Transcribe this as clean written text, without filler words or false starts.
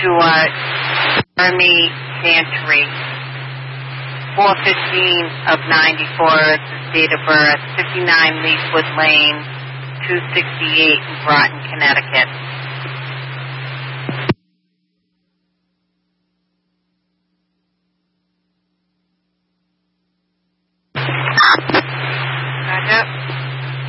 Stewart, Jeremy Santry, 4/15 of 94 is his date of birth, 59 Leafwood Lane, 268 in Groton, Connecticut.